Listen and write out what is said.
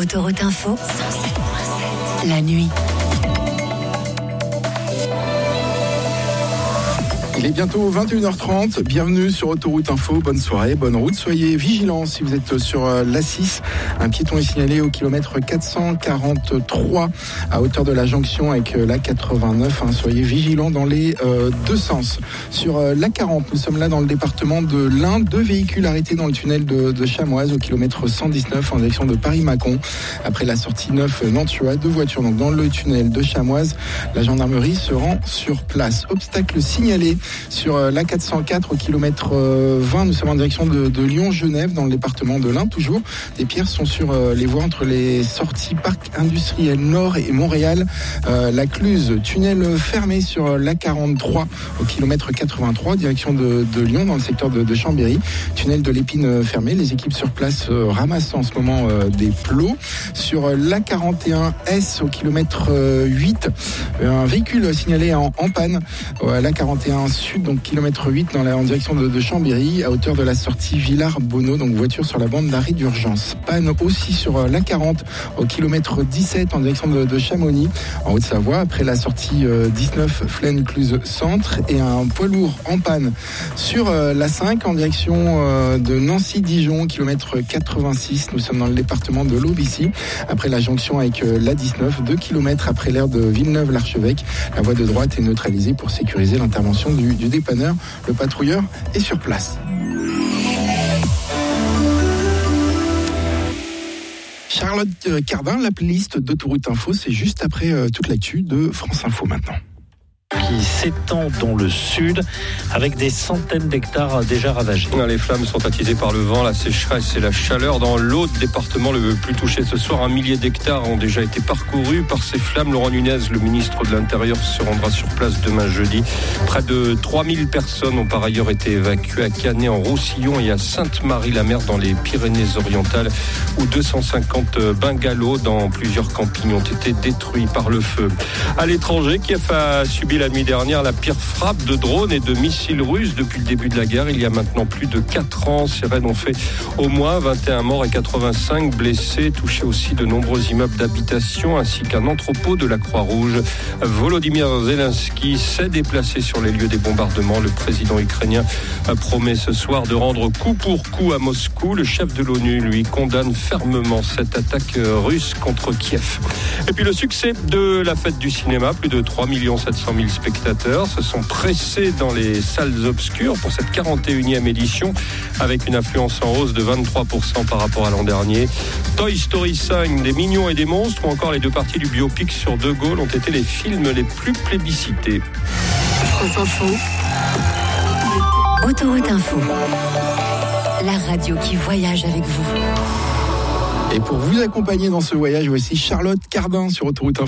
Autoroute Info, la nuit. Il est bientôt 21h30, bienvenue sur Autoroute Info, bonne soirée, bonne route. Soyez vigilants si vous êtes sur l'A6. Un piéton est signalé au kilomètre 443 à hauteur de la jonction avec l'A89. Soyez vigilants dans les deux sens. Sur l'A40, nous sommes là dans le département de l'Ain. 2 véhicules arrêtés dans le tunnel de Chamoise au kilomètre 119 en direction de Paris-Mâcon. Après la sortie 9 Nantua, 2 voitures donc dans le tunnel de Chamoise. La gendarmerie se rend sur place. Obstacle signalé sur l'A404 au kilomètre 20, nous sommes en direction de Lyon-Genève dans le département de l'Ain. Toujours, des pierres sont sur les voies entre les sorties Parc Industriel Nord et Montréal. La Cluse, tunnel fermé sur l'A43 au kilomètre 83, direction de Lyon dans le secteur de Chambéry. Tunnel de l'Épine fermé, les équipes sur place ramassent en ce moment des plots. Sur l'A41S au kilomètre 8, un véhicule signalé en panne à l'A41 Sud, donc kilomètre 8 en direction de Chambéry, à hauteur de la sortie Villars-Bonneau, donc voiture sur la bande d'arrêt d'urgence. Panne aussi sur l'A40 au kilomètre 17 en direction de Chamonix, en Haute-Savoie, après la sortie 19 Flaine-Cluse Centre, et un poids lourd en panne sur l'A5 en direction de Nancy-Dijon, kilomètre 86. Nous sommes dans le département de l'Aube ici, après la jonction avec l'A19, 2 kilomètres après l'aire de Villeneuve-l'Archevêque. La voie de droite est neutralisée pour sécuriser l'intervention du dépanneur. Le patrouilleur est sur place. Charlotte Cardin, la playlist d'Autoroute Info, c'est juste après toute l'actu de France Info maintenant. Qui s'étend dans le sud avec des centaines d'hectares déjà ravagés. Les flammes sont attisées par le vent, la sécheresse et la chaleur. Dans l'Aude, département le plus touché ce soir, 1 millier d'hectares ont déjà été parcourus par ces flammes. Laurent Nunez, le ministre de l'Intérieur, se rendra sur place demain jeudi. Près de 3000 personnes ont par ailleurs été évacuées à Canet, en Roussillon, et à Sainte-Marie-la-Mer dans les Pyrénées-Orientales, où 250 bungalows dans plusieurs campings ont été détruits par le feu. À l'étranger, Kiev a subi la nuit dernière la pire frappe de drones et de missiles russes depuis le début de la guerre. Il y a maintenant plus de 4 ans, ces raids ont fait au moins 21 morts et 85 blessés, touché aussi de nombreux immeubles d'habitation ainsi qu'un entrepôt de la Croix-Rouge. Volodymyr Zelensky s'est déplacé sur les lieux des bombardements. Le président ukrainien promet ce soir de rendre coup pour coup à Moscou. Le chef de l'ONU, lui, condamne fermement cette attaque russe contre Kiev. Et puis le succès de la fête du cinéma, plus de 3 700 000 spectateurs se sont pressés dans les salles obscures pour cette 41e édition, avec une affluence en hausse de 23% par rapport à l'an dernier. Toy Story 5, des Mignons et des Monstres, ou encore les 2 parties du biopic sur De Gaulle ont été les films les plus plébiscités. France Info, Autoroute Info, la radio qui voyage avec vous. Et pour vous accompagner dans ce voyage, voici Charlotte Cardin sur Autoroute Info.